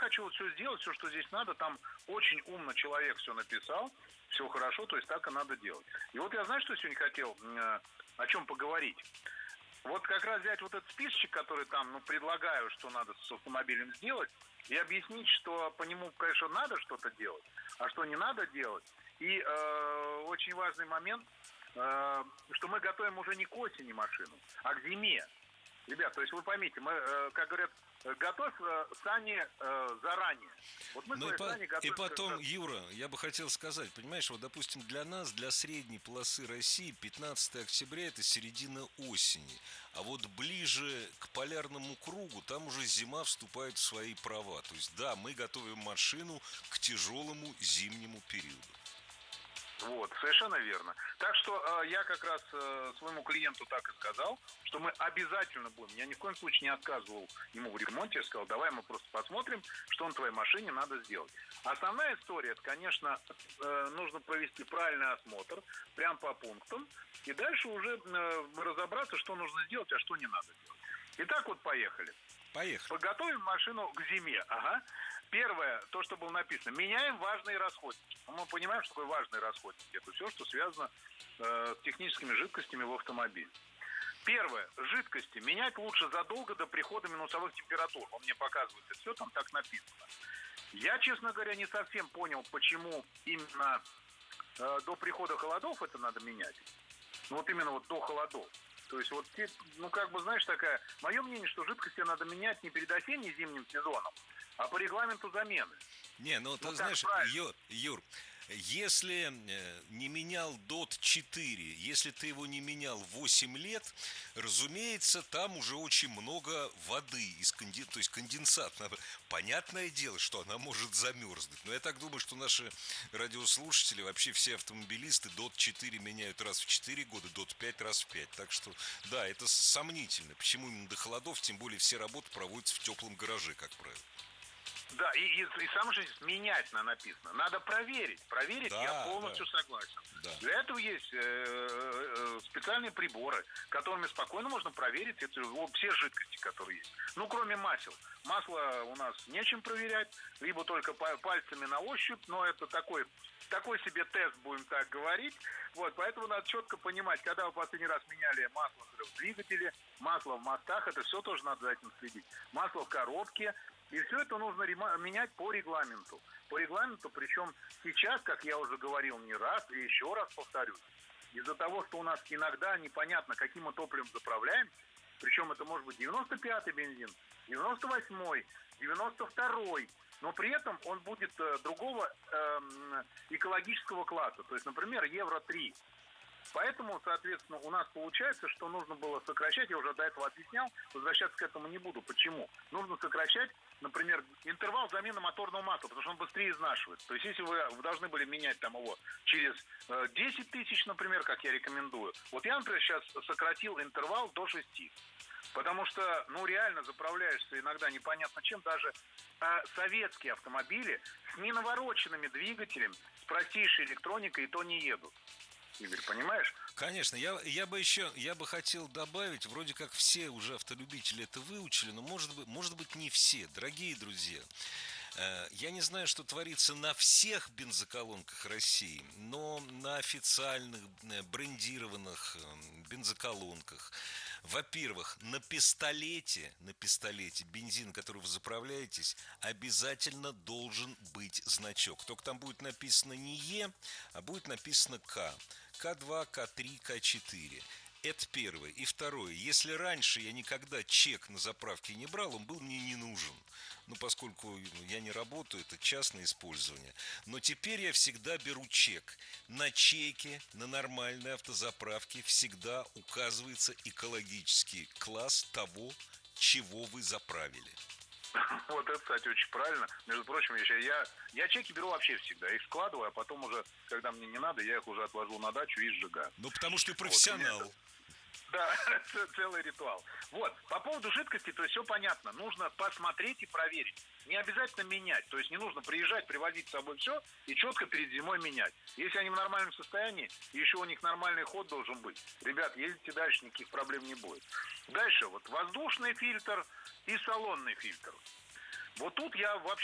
хочу вот все сделать, все, что здесь надо, там очень умно человек все написал, все хорошо, то есть так и надо делать. И вот я, знаю, что сегодня хотел, о чем поговорить. Вот как раз взять вот этот списочек, который там, предлагаю, что надо с автомобилем сделать, и объяснить, что по нему, конечно, надо что-то делать, а что не надо делать. И очень важный момент, что мы готовим уже не к осени машину, а к зиме. Ребят, то есть вы поймите, мы, как говорят, готовь сани заранее. Вот мы заранее готовим. И потом, Юра, я бы хотел сказать, понимаешь, вот, допустим, для нас, для средней полосы России, 15 октября – это середина осени. А вот ближе к полярному кругу, там уже зима вступает в свои права. То есть, да, мы готовим машину к тяжелому зимнему периоду. Вот, совершенно верно. Так что я как раз своему клиенту так и сказал, что мы обязательно будем. Я ни в коем случае не отказывал ему в ремонте. Я сказал, давай мы просто посмотрим, что на твоей машине надо сделать. Основная история, это, конечно, нужно провести правильный осмотр, прям по пунктам, и дальше уже разобраться, что нужно сделать, а что не надо делать. Итак, вот поехали. Поехали. Подготовим машину к зиме. Ага. Первое, то, что было написано. Меняем важные расходники. Мы понимаем, что такое важные расходники. Это все, что связано с техническими жидкостями в автомобиле. Первое. Жидкости менять лучше задолго до прихода минусовых температур. Он мне показывает, это все там так написано. Я, честно говоря, не совсем понял, почему именно до прихода холодов это надо менять. Вот именно вот до холодов. То есть вот, знаешь, такая... Мое мнение, что жидкости надо менять не перед осенне-зимним сезоном, а по регламенту замены. Не, ты знаешь, Юр, если не менял ДОТ-4, если ты его не менял 8 лет, разумеется, там уже очень много воды, то есть конденсат. Понятное дело, что она может замерзнуть. Но я так думаю, что наши радиослушатели, вообще все автомобилисты ДОТ-4 меняют раз в 4 года, ДОТ-5 раз в 5. Так что, да, это сомнительно. Почему именно до холодов, тем более все работы проводятся в теплом гараже, как правило. Да, и самое что менять написано. Надо проверить. Да, я полностью согласен. Да. Для этого есть специальные приборы, которыми спокойно можно проверить все жидкости, которые есть. Кроме масел. Масло у нас нечем проверять, либо только пальцами на ощупь, но это такой себе тест, будем так говорить. Вот, поэтому надо четко понимать, когда вы последний раз меняли масло в двигателе, масло в мостах, это все тоже надо за этим следить. Масло в коробке. И все это нужно менять по регламенту. По регламенту, причем сейчас, как я уже говорил не раз, и еще раз повторюсь, из-за того, что у нас иногда непонятно, каким мы топливом заправляем, причем это может быть 95-й бензин, 98-й, 92-й, но при этом он будет другого экологического класса. То есть, например, Евро-3. Поэтому, соответственно, у нас получается, что нужно было сокращать, я уже до этого объяснял, возвращаться к этому не буду. Почему? Нужно сокращать, например, интервал замены моторного масла, потому что он быстрее изнашивается. То есть, если вы должны были менять там его через 10 тысяч, например, как я рекомендую, вот я, например, сейчас сократил интервал до 6. Потому что, реально заправляешься иногда непонятно чем, даже советские автомобили с ненавороченными двигателями, с простейшей электроникой и то не едут. Игорь, понимаешь? Конечно, я бы хотел добавить, вроде как все уже автолюбители это выучили, но может быть не все. Дорогие друзья, я не знаю, что творится на всех бензоколонках России, но на официальных брендированных бензоколонках, во-первых, на пистолете бензин, который вы заправляетесь, обязательно должен быть значок. Только там будет написано не Е, а будет написано К. К2, К3, К4. Это первое. И второе. Если раньше я никогда чек на заправке не брал, он был мне не нужен. Поскольку я не работаю, это частное использование. Но теперь я всегда беру чек. На чеке, на нормальной автозаправке всегда указывается экологический класс того, чего вы заправили. Вот это, кстати, очень правильно. Между прочим, я чеки беру вообще всегда. Их складываю, а потом уже, когда мне не надо, я их уже отвожу на дачу и сжигаю. Потому что ты профессионал. Вот, да, целый ритуал. Вот, по поводу жидкости, то есть все понятно. Нужно посмотреть и проверить. Не обязательно менять. То есть не нужно приезжать, привозить с собой все и четко перед зимой менять. Если они в нормальном состоянии, и еще у них нормальный ход должен быть, ребят, ездите дальше, никаких проблем не будет. Дальше, вот воздушный фильтр и салонный фильтр. Вот тут я вообще